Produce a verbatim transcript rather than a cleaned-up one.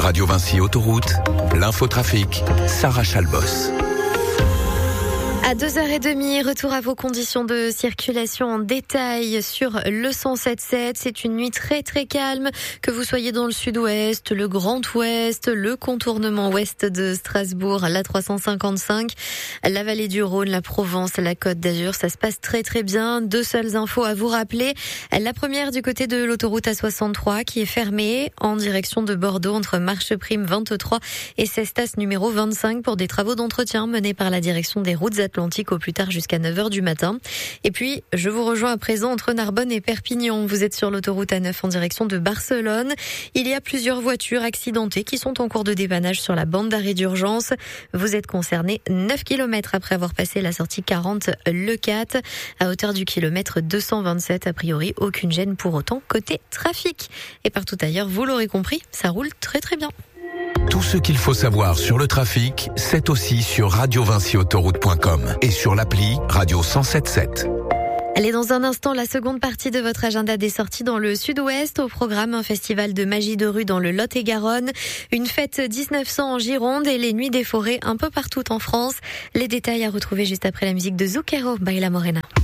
Radio Vinci Autoroute, l'infotrafic, Sarah Chalbos. À deux heures trente, retour à vos conditions de circulation en détail sur le cent sept sept. C'est une nuit très très calme, que vous soyez dans le sud-ouest, le Grand Ouest, le contournement ouest de Strasbourg, la trois cent cinquante-cinq, la vallée du Rhône, la Provence, la Côte d'Azur. Ça se passe très très bien. Deux seules infos à vous rappeler. La première du côté de l'autoroute A soixante-trois qui est fermée en direction de Bordeaux entre Marcheprime vingt-trois et Cestas numéro vingt-cinq pour des travaux d'entretien menés par la direction des routes Atlantique au plus tard jusqu'à neuf heures du matin. Et puis, je vous rejoins à présent entre Narbonne et Perpignan. Vous êtes sur l'autoroute A neuf en direction de Barcelone. Il y a plusieurs voitures accidentées qui sont en cours de dépannage sur la bande d'arrêt d'urgence. Vous êtes concerné neuf kilomètres après avoir passé la sortie quarante Le quatre à hauteur du kilomètre deux cent vingt-sept. A priori, aucune gêne pour autant côté trafic. Et partout ailleurs, vous l'aurez compris, ça roule très très bien. Tout ce qu'il faut savoir sur le trafic, c'est aussi sur radio vinci autoroute point com et sur l'appli Radio cent sept sept. Allez, dans un instant, la seconde partie de votre agenda des sorties dans le sud-ouest. Au programme, un festival de magie de rue dans le Lot-et-Garonne, une fête dix-neuf cents en Gironde et les nuits des forêts un peu partout en France. Les détails à retrouver juste après la musique de Zucchero by La Morena.